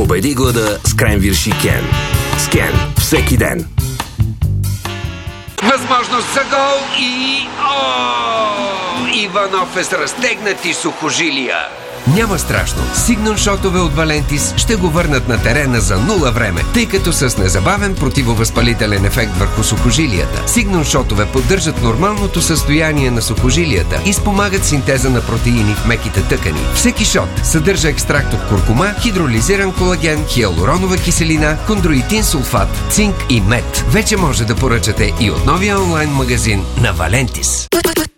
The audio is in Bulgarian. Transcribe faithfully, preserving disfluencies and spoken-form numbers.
Победи глада с Кренвирши Кен. С Кен всеки ден. Възможност за гол и... О! Иванов е с разтегнати сухожилия. Няма страшно. Сигнал-шотове от Валентис ще го върнат на терена за нула време, тъй като с незабавен противовъзпалителен ефект върху сухожилията. Сигнал-шотове поддържат нормалното състояние на сухожилията и спомагат синтеза на протеини в меките тъкани. Всеки шот съдържа екстракт от куркума, хидролизиран колаген, хиалуронова киселина, хондроитин сулфат, цинк и мед. Вече може да поръчате и от новия онлайн магазин на Валентис.